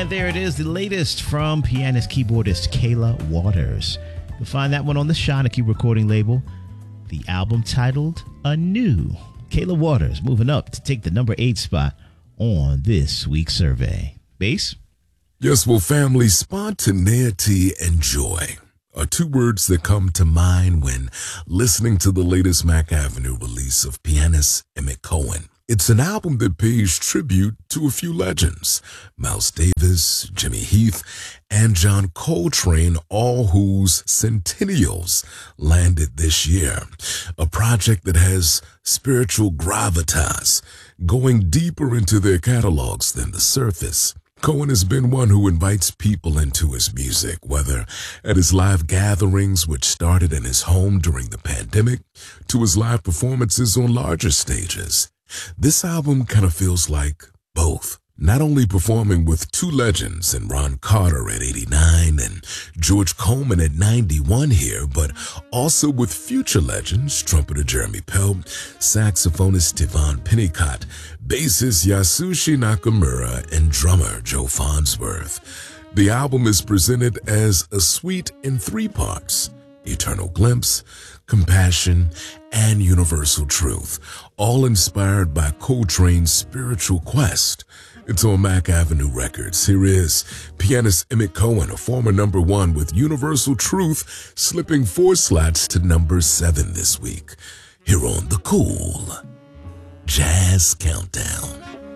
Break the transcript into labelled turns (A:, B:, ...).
A: And there it is, the latest from pianist keyboardist Kayla Waters. You'll find that one on the Shanachie recording label. The album titled Anew. Kayla Waters moving up to take the number 8 spot on this week's survey. Bass?
B: Yes, well, family, spontaneity and joy are two words that come to mind when listening to the latest Mack Avenue release of pianist Emmett Cohen. It's an album that pays tribute to a few legends, Miles Davis, Jimmy Heath, and John Coltrane, all whose centennials landed this year. A project that has spiritual gravitas, going deeper into their catalogs than the surface. Cohen has been one who invites people into his music, whether at his live gatherings, which started in his home during the pandemic, to his live performances on larger stages. This album kind of feels like both. Not only performing with two legends in Ron Carter at 89 and George Coleman at 91 here, but also with future legends, trumpeter Jeremy Pelt, saxophonist Tevon Pennicott, bassist Yasushi Nakamura, and drummer Joe Farnsworth. The album is presented as a suite in 3 parts: Eternal Glimpse, Compassion, and Universal Truth, all inspired by Coltrane's spiritual quest. It's on Mack Avenue Records. Here is pianist Emmett Cohen, a former number 1 with Universal Truth, slipping 4 slots to number 7 this week. Here on the Cool Jazz Countdown.